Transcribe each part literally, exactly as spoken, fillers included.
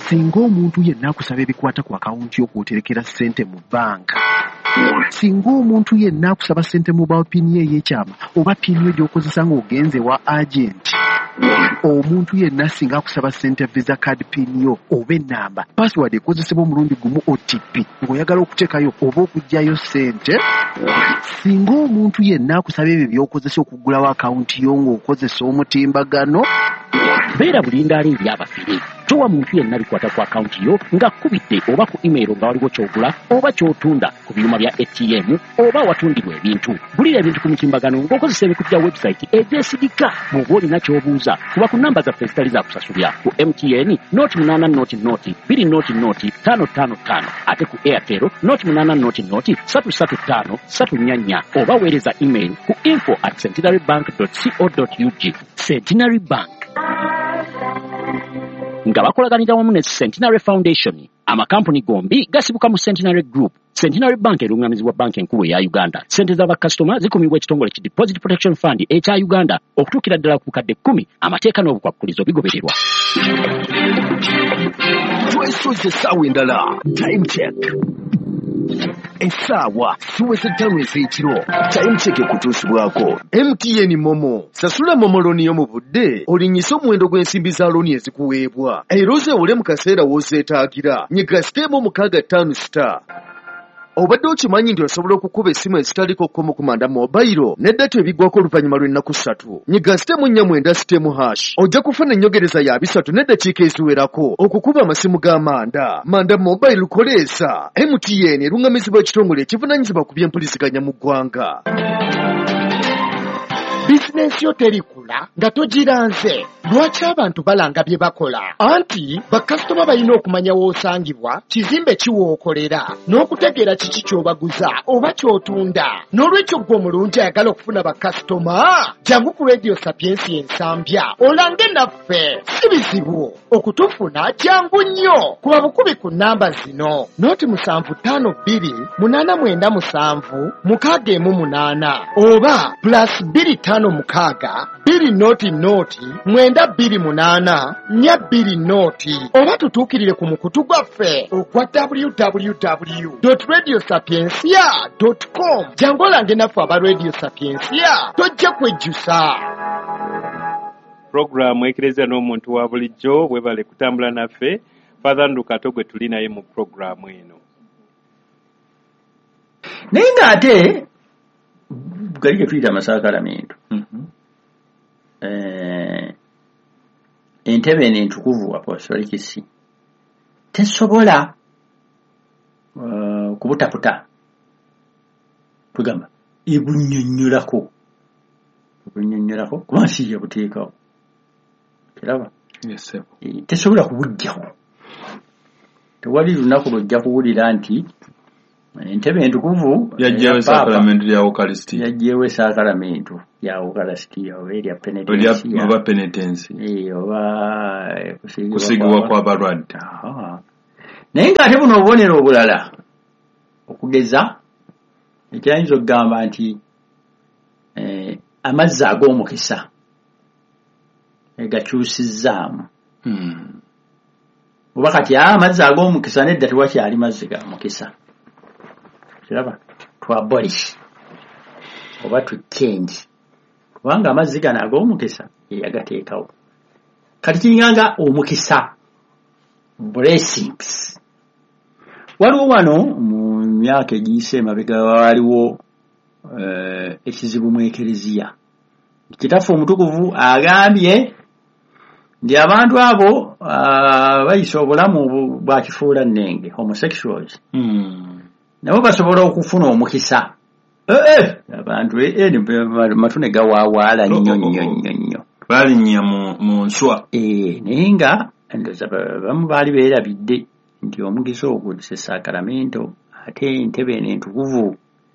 singa omuntu yenna akusaba ebikwata ku akawunti yo kw'oterekera ssente mu banka, singa omuntu yenna akusaba ssente mu ba pini ye ey'ekyama oba pini yo gy'okozesa ng'ogenze wa agenti, omuntu yenna singa akusaba ssente visa card pini yo oba ennamba password ekozesebwa omulundi gumu O T P ng'oyagala okuteekayo oba okuggyayo ssente, singa omuntu yenna akusaba ebyo by'okozesa okuggulawo akawunti yo ng'okozesa omutimbagano, beera bulindaala eri abafere. Towa muntu yenna bikwata ku akawunti yo ng'akkubidde oba ku email nga waliwo ky'ogula oba ky'otunda ku byuma bya A T M oba watundibwa ebintu. Gulira ebintu ku mutimbagano ng'okozesa ebikujja website egyesigika. Bw'oba olina ky'obuuza kuba ku nnamba zaffe ezitali za kusasulya ku M T N noti munaana noti noti bbiri noti noti ttaano ttaano ttaano ate ku Airtel noti munaana noti noti ssatu ssatu ttaano ssatu nnya nnya oba weereza email ku info at centenarybank dot co dot u g. Centenary Bank nga bakolaganira wamu ne Centenary Foundation, amakampuni gombi gasibuka mu Centenary Group. Centenary Bank erungamizibwa banka enkulu eya Uganda. Ssente z'abakasitoma zikumibwa ekitongole ki Deposit Protection Fund ekya Uganda okutuukira ddala ku bukadde kkumi. Amateeka n'obukwakkulizo bigobererwa. Twesoze essaawa endala. Time check. Essaawa siweze ttaano ez'ekiro. Time check ekutuusibwako M T N Momo. Sasula Momo looni yo mu budde olinnyisa omuwendo gw'ensimbi za looni ezikuweebwa era ozeewole mu kaseera w'ozeetaagira. Nyiga siteemu mukaaga ttaano star. Obadde okimanyi nti osobola okukuba essimu ezitaliko kkomo ku manda mobayiro n'eddata ebiggwako oluvannyuma lw'ennaku ssatu. Nyiga siteemu nnya mwenda siteemu hash. Ojja kufuna ennyongereza ya bisatu n'eddakiika eziwerako okukuba amasimu g'amanda. Manda mobayiro koleeza. M T N erungamizibwa ekitongole ekivunaanyizibwa ku by'empuliziganya mu ggwanga. Bizinensi yo terikula nga togiranze. Lwaki abantu balanga bye bakola? Anti bakasitoma balina okumanya w'osangibwa, kizimbe kiwookolera, n'okutegeera kiki ky'obaguza oba ky'otunda. N'olwekyo gwe omulungi ayagala okufuna bakasitoma, jangu ku Radio Sapiensi ensambya olange naffe. Si bizibu okutufuna, jangu nnyo. Kuba bukubi ku nnamba zino: noti musanvu ttaano bbiri munaana mwenda musanvu mukaaga emu munaana oba plus bbiri ttaano mukaaga bbiri noti noti mwenda bbiri munaana nnya bbiri noti, oba tutuukirire ku mukutu gwaffe ogwa w w w dot radio sapiensia dot com. Jangu olange naffe aba Radio Sapiensia, tojja kwejjusa. Programu ekereza n'omuntu wa bulijjo bwebale kutambula naffe. Father Ndukato gwe tuli naye mu programu eno. Naye ng'ate gali ge tuyita amasaakalamentu. Eh, entebe eno entukuvu apostolikisi tesobola uh, kubutaputa tugamba ebunnyonnyolako ebunnyonnyolako kuba nsi yabuteekawo kiraba. Yes, e, tesobola kubujjawo. Tewali lunaku lwojja kuwulira nti entebe entukuvu yajjewo sakalamento lya Eucharistia, yajjewo sakalamento ya Eucharistia oba erya penitence oba penitence eh oba kusigibwa kwa balwadde. Naye ng'ate buno obubonero obulala okugeza ekyayinza okugamba nti eh, amazzi ag'omukisa egakyusizzaamu. Hmm. Oba kati amazzi ag'omukisa nedda tewakyali mazzi ga mukisa. Kiraba twabolish oba tu change kubanga amazzi gano ag'omukisa yagateekawo. Kati kinganga omukisa blessings. Waliwo wano mu myaka egiyise emabega waliwo uh, ekizibu mu ekereziya. Kitaffe omutukuvu agambye ndi abantu abo uh, bayisa obulamu bwa kifuula nnenge homosexuals. Hmm. Nabo basobola okufuna omukisa. Eh eh abantu eh matune gawaawala nnyo nnyo nnyo nnyo. Balinnya mu mu nswa. Eh naye nga ndoza bamu baali beerabidde nti omukisa ogwo sakalamento ate entebe eno entukuvu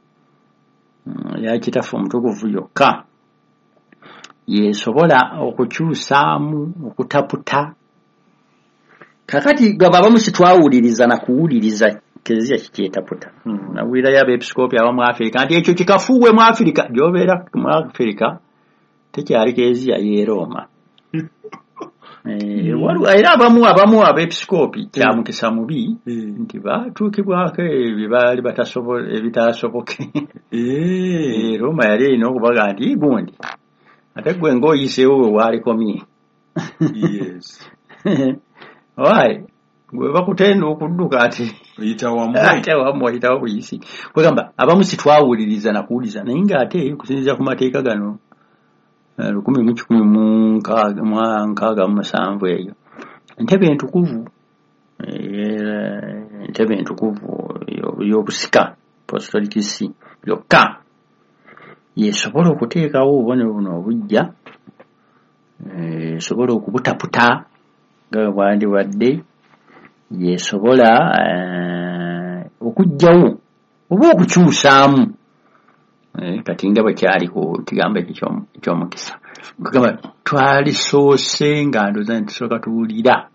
ya kitaffe omutukuvu yokka yesobola okukyusaamu okutaputa. Kakati gaba abamu sitwawuliriza na kuwuliriza kezia kikyetaputa. Hmm. Nawulira ya bepiskopi abamu Afrika nti ekyo kikafuuwe mu Afrika gyobeera mu Afrika tekyali kezia ye Roma. eh waliwo era abamu abamu abepiskopi kyamukisa mubi nti batuukibwako ebyo baali batasobola ebitasoboke eh Roma yali ino okubaga nti gundi ate gwe ng'oyiseewo we waalikomye yes why gwe bakutenda okudduka ati oyita wamu ate wamu oyitawo buyisi kwegamba abamu sitwawuliriza na kuwuliza naye ng'ate kusinziira ku mateeka gano lukumi mu kikumi mu nkaaga mu musanvu eyo entebe entukuvu entebe entukuvu y'obusika apostolic see yokka yesobola okuteekawo obubonero buno obujja esobola okubutaputa nga bwandibadde yesobola okujjawo oba okukyusaamu kati nga bakyali ku kigambo eky'omukisa kugamba twalisoose nga ndoza ntusooka tuwulira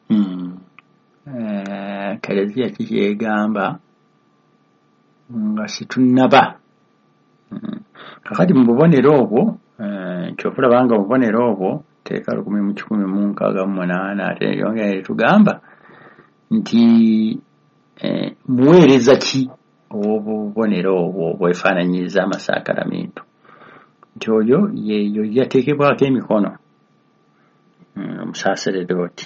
Kaleziya kikyegamba nga situnnaba kakati mu bubonero obwo kyokulaba nga obubonero obwo teeka lukumi mu kikumi mu nkaaga mu munaana ate yongera tugamba nti muweereza ki obubonero obwo bwefaananyiriza amasaakaramintu nti oyo yeeyo yateekebwako emikono omusaaseredooti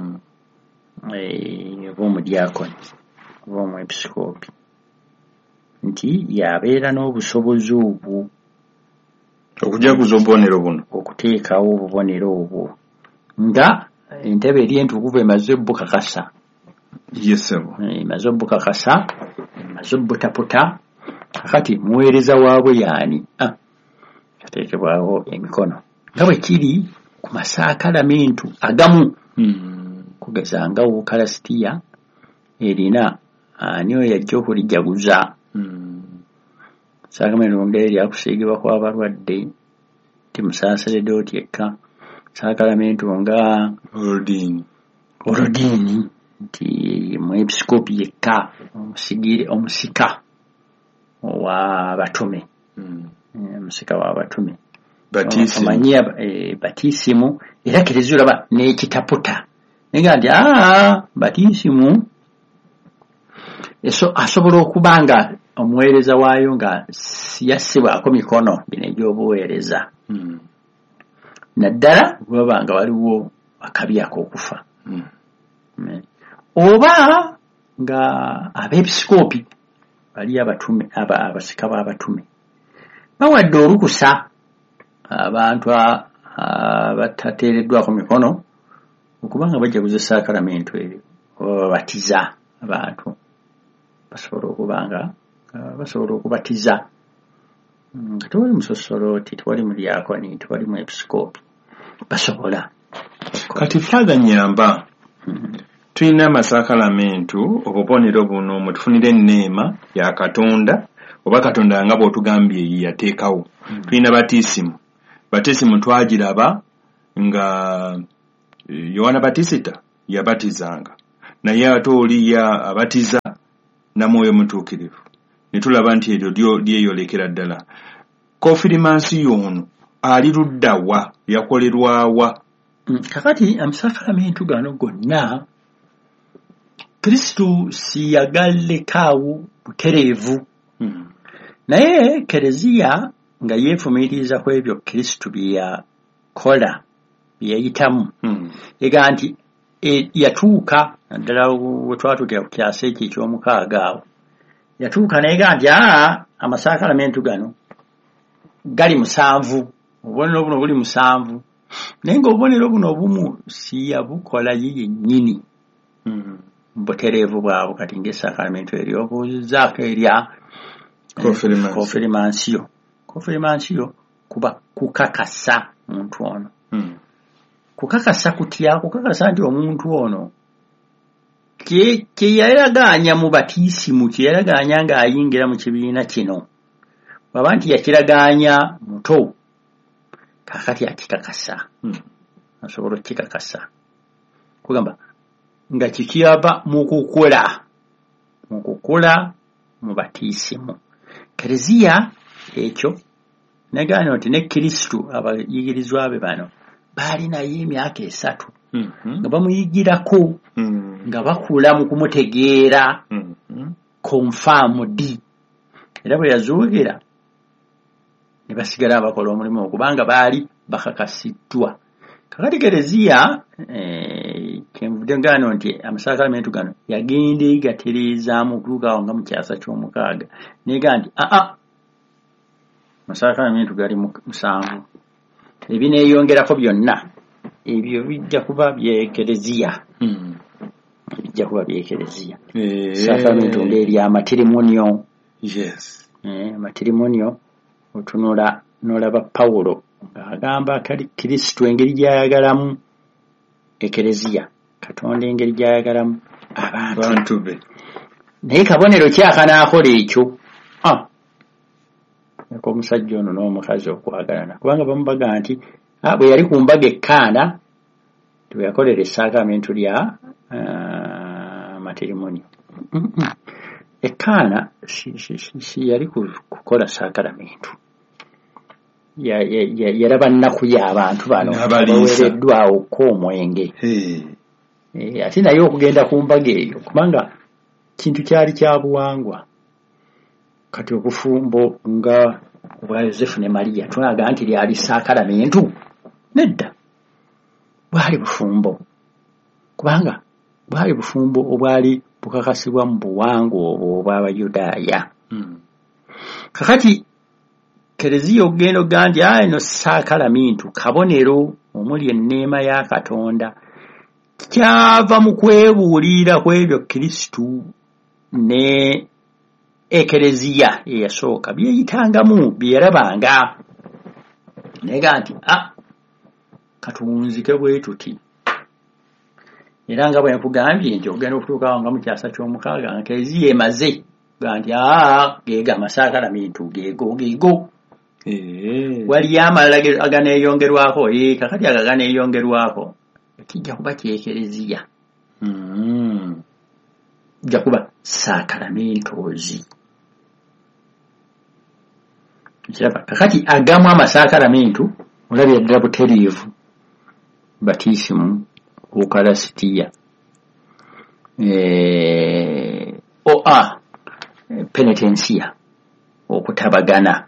oba omudyakoni oba omwepisikoopi nti yabeera n'obusobozi obwo okujaguza obubonero buno okuteekawo obubonero obwo nga entebe eri entukuvu emaze obbukakasa yesebo emaze obbukakasa emaze obbutaputa kakati muweereza waabwe yaani yateekebwaho emikono nga bwe kiri ku masaakalamintu agamu kugeza nga wukalasitiya erina ani oyo yajja okulijaguza saakramento ngeri eryakusiigibwa kw'abalwadde ti musaaseredooti yekka saakramento nga olodiini olodiini nti mwepisikoopi yekka omusigire omusika ow'abatume omusika w'abatume omanyia batisimu era Keleziya olaba n'ekitaputa nenga nti aa batisimu eso asobola okuba nga omuweereza waayo nga yassibwako mikono bino egy'obuweereza naddala bwaba nga waliwo akabi ak'okufa oba nga abeepisikoopi bali abatume abasika b'abatume bawadde olukusa abantu abatateereddwako mikono okubanga bajaguza saakramento ebyo oba babatiza abantu basobola okubanga basobola okubatiza nga tewali musosolooti tewali mudyakoni tewali mwepisikoopi basobola kati Father Nyamba tulina amasaakramento obubonero buno mwe tufunira enneema ya Katonda oba Katonda nga bw'otugambye yateekawo tulina batiisimu batiisimu twagiraba nga Yohana Batisita yabatizanga naye ate oli ya abatiza na mwoyo mutuukirivu ne tulaba nti eryo lyeyolekera ddala konfirimansi y'ono ali luddawa yakolerwawa kakati amasaakramento gano gonna Kristo si yagalekaawo butereevu naye Keleziya nga yeefumiitiriza ku ebyo Kristo bye yakola bye yayitamu ega nti yatuuka naddala we twatuukira ku kyasa ekyo eky'omukaaga awo yatuuka naye ga nti aa amasaakramento gano gali musanvu obubonero buno buli musanvu naye ng'obubonero buno obumu si yabukola ye yennyini butereevu bwabwe kati ng'esaakramento eryobuuzizaako erya konfirimansiyo konfirimansiyo kuba kukakasa muntu ono kukakasa kutya kukakasa nti omuntu ono kye yalagaanya mu batiisimu kye yalagaanya ng'ayingira mu kibiina kino bwaba nti yakiragaanya muto kakati akikakasa asobola okukikakasa kugamba nga kikiyava mu kukola mu kukola mu batiisimu Keleziya ekyo negaana nti ne Kristo abayigirizwa be bano baali naye emyaka esatu nga bamuyigirako nga bakula mu kumutegeera confirmed era bwe yazoogera ne basigala abakola omulimu okubanga baali bakakasiddwa. Kakati Kereziya kyenvudde ngano nti amasakramentu gano yagenda egatereezaamu okutuukaawo nga mu kyasa ky'omukaaga neega nti aa amasakramentu gali musanvu ebineeyongerako byonna ebyo bijja kuba byekereziya bijja kuba byekereziya sakramentu ng'erya matirimonio yes matirimonio otunula n'olaba Pawulo ng'agamba kali Kristo engeri gy'ayagalamu ekereziya Katonda engeri gy'ayagalamu abantu be naye kabonero ki akanaakola ekyo ko omusajja ono n'omukazi okwagalana kubanga bamubaga nti bwe yali ku mbaga ekkaana twe yakolera essaakramentu lya matirimonio ekkaana si yali kukola saakramentu yaraba nnaku y'abantu bano baweereddwawo ko omwenge ate naye okugenda ku mbaga eyo kubanga kintu kyali kya buwangwa. Kati obufumbo nga obwa Yosefu ne Maria tulaga nti lyali saakramentu nedda bwali bufumbo kubanga bwali bufumbo obwali bukakasibwa mu buwangwa obwo obw'Abayudaaya. Kakati Kereziya ogenda ogambye ayi no saakramentu kabonero omuli enneema ya Katonda kyava mu kwebuulira ku ebyo Kristu ne ekereziya eyasooka byeyitangamu byerabanga nega nti ah katunzike bwe tuti era nga bwe nkugambye nti ogenda okutuukawo nga mu kyasa ky'omukaaga ekereziya emaze ganti ah geega amasakramentu geego geego wali amalala aganeeyongerwako kakati aganeeyongerwako kijja kuba kyekereziya kijja kuba saakramentozi. Kakati agamu amasakramentu olabye ddala butereevu batisimu ukalasitiya oa penitensiya okutabagana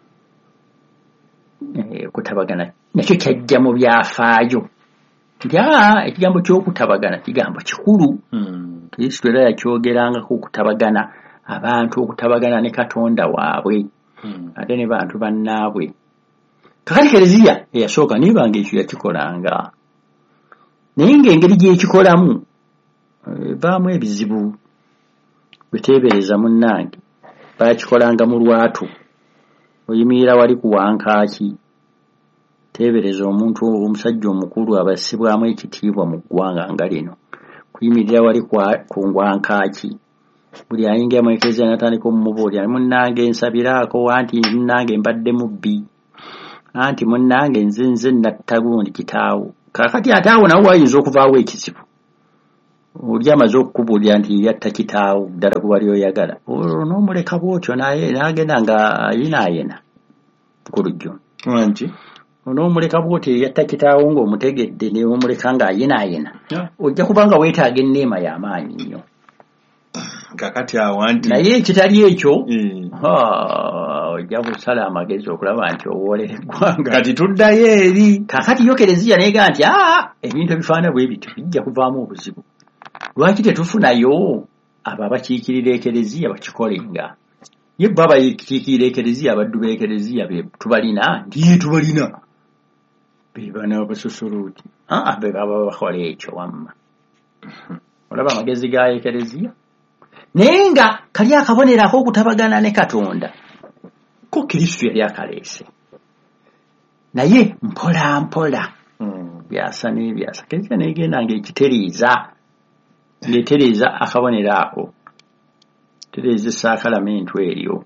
okutabagana nakyo kyajja mu byafaayo nti ekigambo ky'okutabagana kigambo kikulu. Kristo era yakyogerangako okutabagana abantu okutabagana ne Katonda waabwe ate ne bantu bannaabwe. Kakati Kereziya eyasooka nibanga ekyo yakikolanga naye ng'engeri gy'ekikolamu evaamu ebizibu. Bweteebereza munnange baakikolanga mu lwatu oyimirira wali ku wankaaki teebereza omuntu omusajja omukulu abassibwamu ekitiibwa mu ggwanga nga lino kuyimirira wali ku ngwankaaki buli ayingira mu ekereziya natandika omumubuulira munnange nsabiraako anti munnange mbadde mubbi anti munnange nze nze natta gundi kitaawo. Kakati ate awo nawo wayinza okuvaawo ekizibu oli amaze okukubuulira nti yatta kitaawo ddala gwe wali oyagala n'omuleka bwotyo naye n'agenda nga ayinaayina kulujjo anti onoomuleka bwotyo yatta kitaawo ng'omutegedde n'omuleka ng'ayinaayina ojja kubanga weetaaga enneema y'amaanyi nnyo. Kakati awo anti naye ekitali ekyo ojja kusala amagezi okulaba nti owoolera eggwanga. Kati tuddayo eri kakati yo Kereziya neega nti aa ebintu ebifaana bwe bityo bijja kuvaamu obuzibu. Lwaki tetufunayo abo abakiikirira ekereziya bakikolenga? Ye bo abakiikirira ekereziya abaddu b'ekereziya be tubalina ndiye tubalina be bana abasosoluuti be baba bakola ekyo wamma. Olaba amagezi ga ekereziya naye nga kali akabonerako okutabagana ne Katonda ko Kristo yali akaleese naye mpola mpola byasa n'ebyasa. Kereziya neegenda ng'ekitereeza ng'etereeza akabonero ako tereeza esaakramentu eryo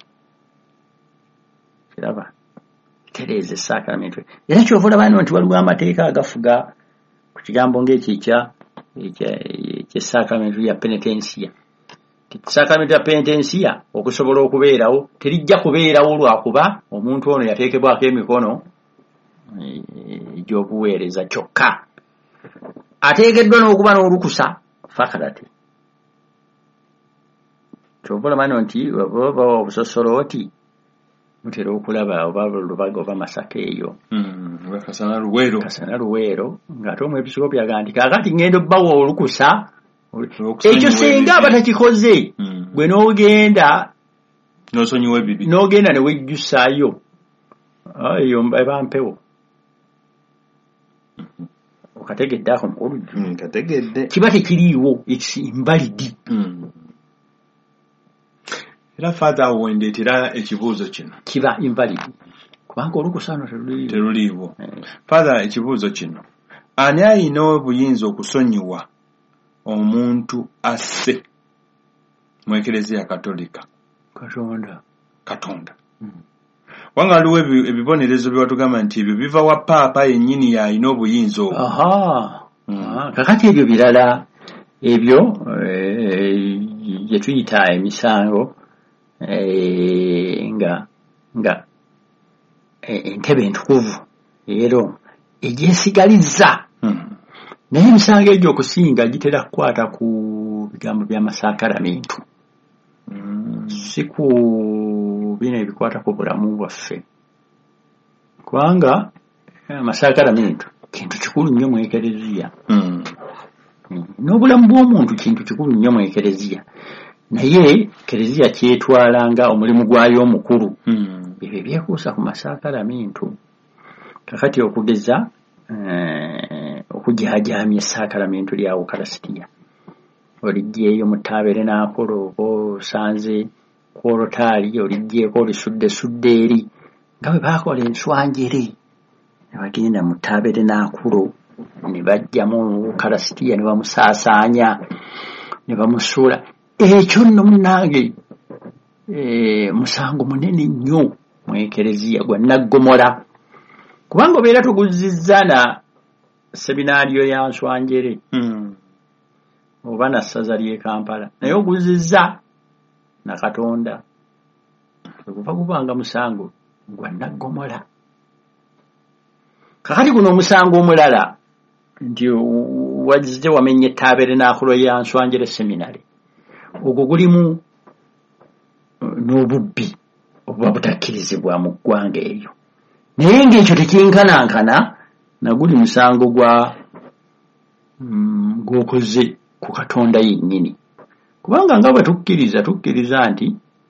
kiraba tereeza esaakramentu era kyova olaba nti waliwo amateeka agafuga ku kigambo ng'ekikya eky'esaakramentu ya penitensiya. Esaakramentu ya penitensiya okusobola okubeerawo terijja kubeerawo lwakuba omuntu ono yateekebwako emikono egy'okuweereza kyokka. ateekeddwa n'okuba n'olukusa fakalati kyobola mano nti oba obusosolooti mutera okulaba oba lubaga oba masaka eyo kasana luweero kasana luweero ng'ate omwepisikoopi aga nti kaakati ngenda obbawa olukusa ekyo singa aba takikoze gwe n'ogenda n'osonyiwa ebibi n'ogenda ne wejjusaayo eyo eba mpewo okategedde ako mukulu kategedde kiba tekiriiwo ekimbalidi era father awo wendeetera ekibuuzo kino kiba invalidi kubanga olukusano teruliiwo teruliiwo father ekibuuzo kino ani ayina obuyinza okusonyiwa omuntu asse mu ekereziya katolika katonda katonda wanga waliwo ebibonerezo byewatugamba nti ebyo biva wa paapa yennyini yalina obuyinza obwo aha kakati ebyo birala ebyo gye tuyita emisango nga nga entebe entukuvu ero egyesigalizza naye emisango egyo okusinga gitera kukwata ku bigambo by'amasaakalamentu si ku bino ebikwata ku bulamu bwaffe kubanga amasaakalamentu kintu kikulu nnyo mu ekereziya n'obulamu bw'omuntu kintu kikulu nnyo mu ekereziya naye ekereziya kyetwalanga omulimu gwayo omukulu ebyo byekuusa ku masaakalamentu kakati okugeza okujajaamya esaakalamentu lya ukalasitiya olijjeeyo mu tabernaakolo oba osanze ku olotaali olijjeeko olisuddesudde eri nga bwe baakola enswanjere ne bagenda mu tabernaakolo ne bajjamu ukalasitiya ne bamusaasaanya ne bamusuula ekyo nno munnange musango munene nnyo mu ekereziya gwa naggomola kubanga obeera tuguzizza na seminaariyo ya nswanjere oba na ssaza ly'e Kampala naye oguzizza na Katonda okuva kubanga musango gwa naggomola kakati guno omusango omulala nti wazze wamenya ettabernaakolo ya nswanjere seminari ogwo gulimu n'obubbi obuba butakkirizibwa mu ggwanga eryo naye ng'ekyo tekinkanankana naguli musango gwa gw'okoze ku Katonda yennyini kubanga nga bwe tukkiriza tukkiriza nti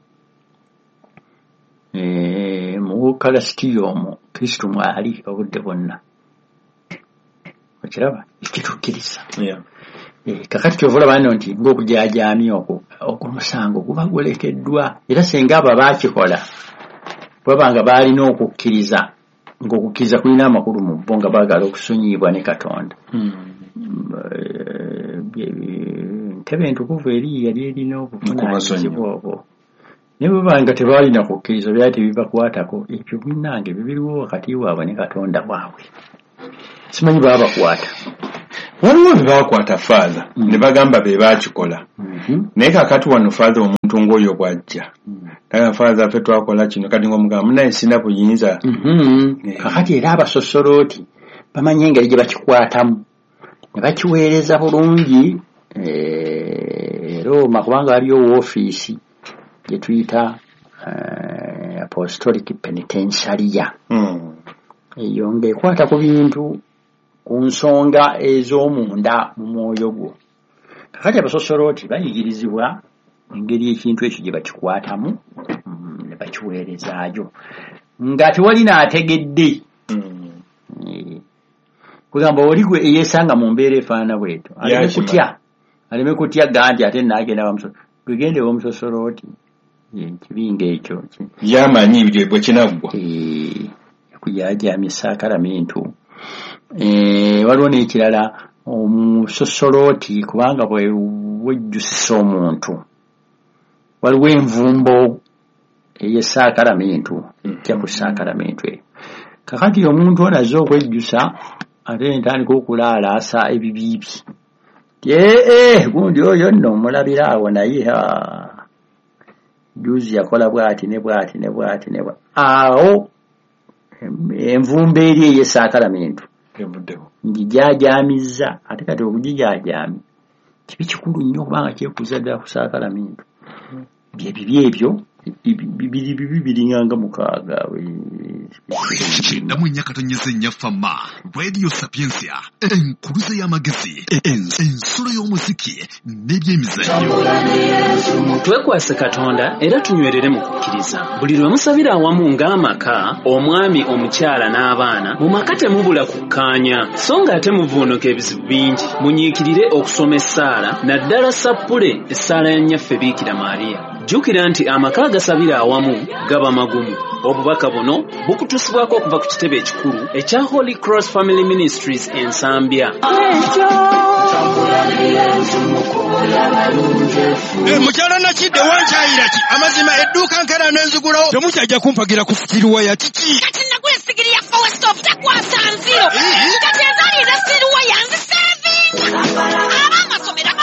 mu ukalasitiya omwo Kristo mwali obudde bwonna okiraba ekitukkiriza kakati kyova olaba nno nti ng'okujajaamya okwo ogw'omusango guba gulekeddwa era singa abo baakikola baba nga baalina okukkiriza ng'okukkiriza kulina amakulu mu bo nga baagala okusonyiyibwa ne Katonda ntebe entukuvu eri yali erina obuvunaanyizibwa obwo naye bwe nga tebaalina kukkiriza byali tebibakwatako ebyo binnange bibiriwo wakati waabwe ne Katonda waabwe simanyi baba bakwata waliwo bye bakwata faaza ne bagamba be baakikola naye kakati wano faaza omuntu ng'oyo bw'ajja naye faaza ffe twakola kino kati ng'omugamba munaye sina buyinza kakati era abasosolooti bamanyi engeri gye bakikwatamu ne bakiweereza bulungi Roma kubanga waliyo woofiisi gye tuyita apostolic penitentiaria eyo ng'ekwata ku bintu ku nsonga ez'omunda mu mwoyo gwo kakati abasosolooti bayigirizibwa engeri ekintu ekyo gye bakikwatamu ne bakiweerezaayo nga tewali n'ategedde kugamba oli gwe eyeesanga mu mbeera efaanana bwetyo aleme kutya aleme kutya ganti ate naagenda bamusolo gwegende omusosolooti ekibinga ekyo yamanyi ebyo bwe kinaggwa kujajaamya esaakalamentu waliwo n'ekirala omusosolooti kubanga bwe wejjusisa omuntu waliwo envumbo ey'esaakalamentu ejja ku saakalamentu eyo kakati omuntu ono azze okwejjusa ate ntandika okulaalaasa ebibiibi ee gundi oyo nno omulabira awo naye juzi yakola bw'ati ne bw'ati ne bw'ati ne bw'ati awo envumba eri ey'esaakalamentu evuddewo ngijaajamiza ate kati okugijaajami kibi kikulu nnyo kubanga kyekuuza ddala kusaakala mintu bye bibi ebyo bibiri bibi biringanga mukaaga icyenda mu myaka tonyeze nyafama radio sapiensia enkuluze y'amagezi ensolo y'omuziki n'ebyemizannyo twekwase katonda era tunywerere mu kukkiriza buli lwe musabira awamu ng'amaka omwami omukyala n'abaana mu maka temubula kukkaanya so nga ate muvuunuka ebizibu bingi munyiikirire okusoma essaala naddala sappule essaala ya nnyaffe biikira mariya jjukira nti amaka agasabira awamu gaba magumu obubaka buno bukutusibwako okuva ku kitebe ekikulu ekya Holy Cross Family Ministries ensambya mukyala nakidde wankyayira ki amazima edduuka nkera n'enzigulawo temukyajja kumpagira ku sikiriwaya kiki kati nagula sigiri ya Forestop takwasa nziro kati ezalira siriwaya nzisevinga abamasomera